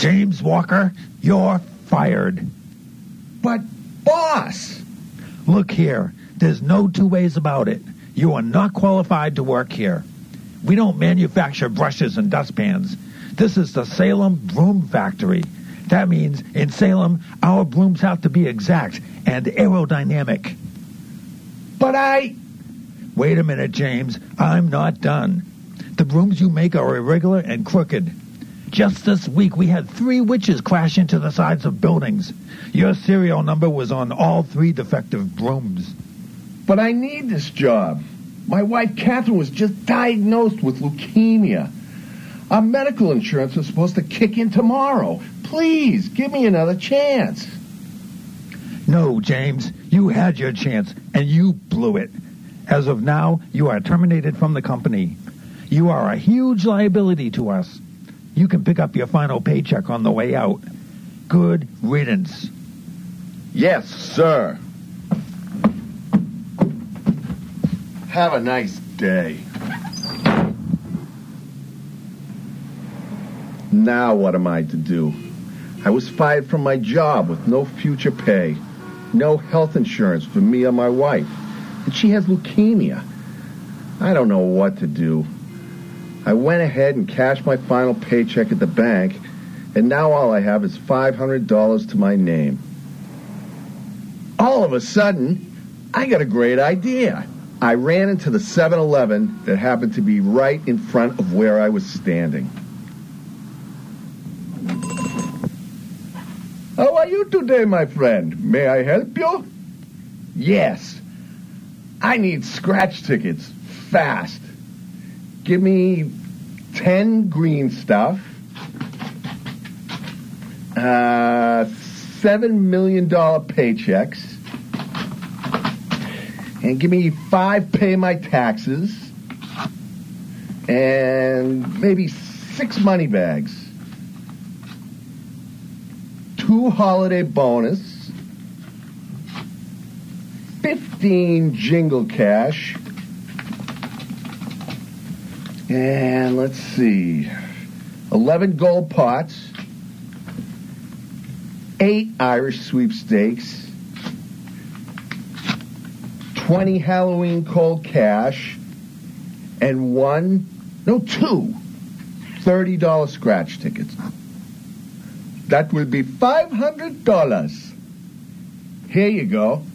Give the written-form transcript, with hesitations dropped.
James Walker, you're fired. But, boss! Look here, there's no two ways about it. You are not qualified to work here. We don't manufacture brushes and dustpans. This is the Salem Broom Factory. That means in Salem, our brooms have to be exact and aerodynamic. But Wait a minute, James. I'm not done. The brooms you make are irregular and crooked. Just this week, we had 3 witches crash into the sides of buildings. Your serial number was on all 3 defective brooms. But I need this job. My wife, Catherine, was just diagnosed with leukemia. Our medical insurance is supposed to kick in tomorrow. Please, give me another chance. No, James. You had your chance, and you blew it. As of now, you are terminated from the company. You are a huge liability to us. You can pick up your final paycheck on the way out. Good riddance. Yes, sir. Have a nice day. Now what am I to do? I was fired from my job with no future pay, no health insurance for me or my wife, and she has leukemia. I don't know what to do. I went ahead and cashed my final paycheck at the bank, and now all I have is $500 to my name. All of a sudden, I got a great idea. I ran into the 7-Eleven that happened to be right in front of where I was standing. How are you today, my friend? May I help you? Yes. I need scratch tickets. Fast. Give me 10 green stuff, $7 million paychecks, and give me 5 pay my taxes, and maybe 6 money bags, 2 holiday bonus, 15 jingle cash, and let's see, 11 gold pots, 8 Irish sweepstakes, 20 Halloween cold cash, and 2 $30 scratch tickets. That will be $500. Here you go.